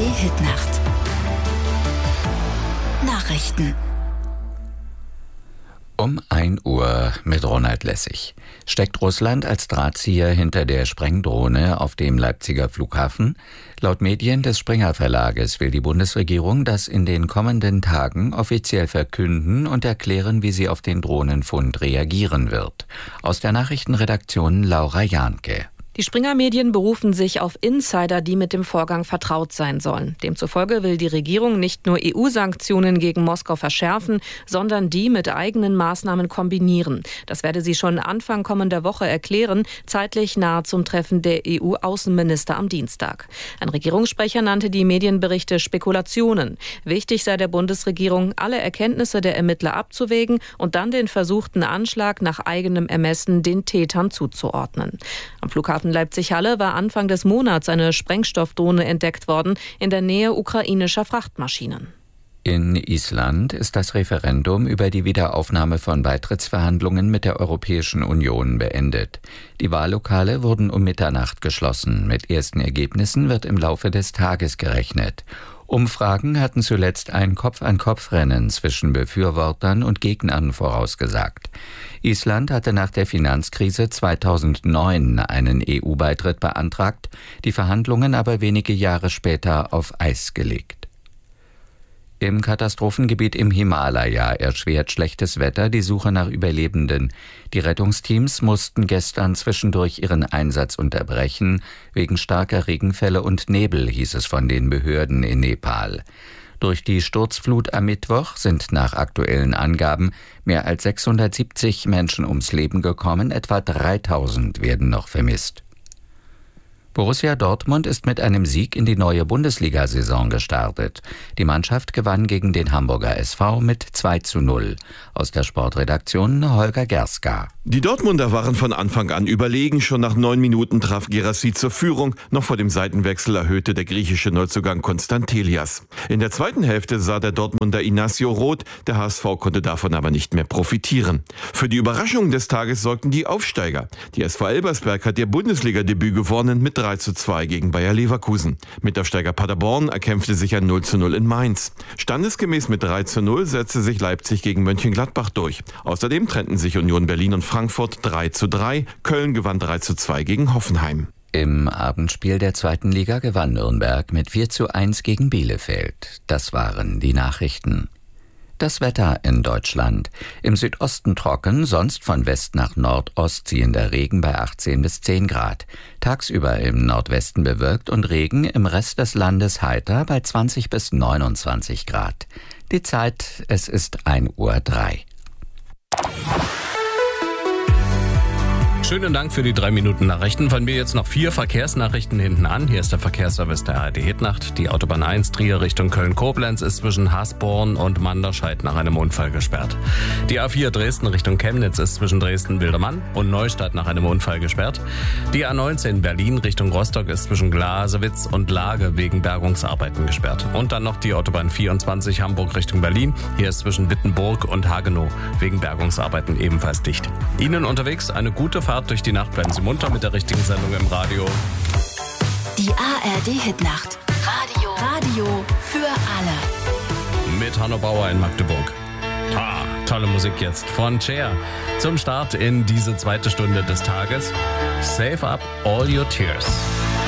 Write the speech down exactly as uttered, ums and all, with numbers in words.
Hitnacht. Nachrichten. Um ein Uhr mit Ronald Lessig. Steckt Russland als Drahtzieher hinter der Sprengdrohne auf dem Leipziger Flughafen? Laut Medien des Springer Verlages will die Bundesregierung das in den kommenden Tagen offiziell verkünden und erklären, wie sie auf den Drohnenfund reagieren wird. Aus der Nachrichtenredaktion Laura Jahnke. Die Springer-Medien berufen sich auf Insider, die mit dem Vorgang vertraut sein sollen. Demzufolge will die Regierung nicht nur E U-Sanktionen gegen Moskau verschärfen, sondern die mit eigenen Maßnahmen kombinieren. Das werde sie schon Anfang kommender Woche erklären, zeitlich nahe zum Treffen der E U-Außenminister am Dienstag. Ein Regierungssprecher nannte die Medienberichte Spekulationen. Wichtig sei der Bundesregierung, alle Erkenntnisse der Ermittler abzuwägen und dann den versuchten Anschlag nach eigenem Ermessen den Tätern zuzuordnen. Am Flughafen Leipzig-Halle war Anfang des Monats eine Sprengstoffdrohne entdeckt worden in der Nähe ukrainischer Frachtmaschinen. In Island ist das Referendum über die Wiederaufnahme von Beitrittsverhandlungen mit der Europäischen Union beendet. Die Wahllokale wurden um Mitternacht geschlossen. Mit ersten Ergebnissen wird im Laufe des Tages gerechnet. Umfragen hatten zuletzt ein Kopf-an-Kopf-Rennen zwischen Befürwortern und Gegnern vorausgesagt. Island hatte nach der Finanzkrise zweitausendneun einen E U-Beitritt beantragt, die Verhandlungen aber wenige Jahre später auf Eis gelegt. Im Katastrophengebiet im Himalaya erschwert schlechtes Wetter die Suche nach Überlebenden. Die Rettungsteams mussten gestern zwischendurch ihren Einsatz unterbrechen, wegen starker Regenfälle und Nebel, hieß es von den Behörden in Nepal. Durch die Sturzflut am Mittwoch sind nach aktuellen Angaben mehr als sechshundertsiebzig Menschen ums Leben gekommen, etwa dreitausend werden noch vermisst. Borussia Dortmund ist mit einem Sieg in die neue Bundesliga-Saison gestartet. Die Mannschaft gewann gegen den Hamburger S V mit zwei zu null. Aus der Sportredaktion Holger Gerska. Die Dortmunder waren von Anfang an überlegen. Schon nach neun Minuten traf Guirassy zur Führung. Noch vor dem Seitenwechsel erhöhte der griechische Neuzugang Konstantelias. In der zweiten Hälfte sah der Dortmunder Inacio rot. Der H S V konnte davon aber nicht mehr profitieren. Für die Überraschung des Tages sorgten die Aufsteiger. Die S V Elversberg hat ihr Bundesliga-Debüt gewonnen mit drei zu zwei gegen Bayer Leverkusen. Mitaufsteiger Paderborn erkämpfte sich ein null zu null in Mainz. Standesgemäß mit drei zu null setzte sich Leipzig gegen Mönchengladbach durch. Außerdem trennten sich Union Berlin und Frankfurt drei zu drei. Köln gewann drei zu zwei gegen Hoffenheim. Im Abendspiel der zweiten Liga gewann Nürnberg mit vier zu eins gegen Bielefeld. Das waren die Nachrichten. Das Wetter in Deutschland. Im Südosten trocken, sonst von West nach Nordost ziehender Regen bei achtzehn bis zehn Grad. Tagsüber im Nordwesten bewölkt und Regen, im Rest des Landes heiter bei zwanzig bis neunundzwanzig Grad. Die Zeit, es ist ein Uhr drei. Schönen Dank für die drei Minuten Nachrichten. Von mir jetzt noch vier Verkehrsnachrichten hinten an. Hier ist der Verkehrsservice der A R D Hitnacht. Die Autobahn eins Trier Richtung Köln-Koblenz ist zwischen Hasborn und Manderscheid nach einem Unfall gesperrt. Die A vier Dresden Richtung Chemnitz ist zwischen Dresden-Wildermann und Neustadt nach einem Unfall gesperrt. Die A neunzehn Berlin Richtung Rostock ist zwischen Glasewitz und Lage wegen Bergungsarbeiten gesperrt. Und dann noch die Autobahn vierundzwanzig Hamburg Richtung Berlin. Hier ist zwischen Wittenburg und Hagenow wegen Bergungsarbeiten ebenfalls dicht. Ihnen unterwegs eine gute Fahrt durch die Nacht. Bleiben Sie munter mit der richtigen Sendung im Radio. Die A R D Hitnacht. Radio. Radio für alle. Mit Hanno Bauer in Magdeburg. Ah, tolle Musik jetzt von Cher. Zum Start in diese zweite Stunde des Tages. Save up all your tears.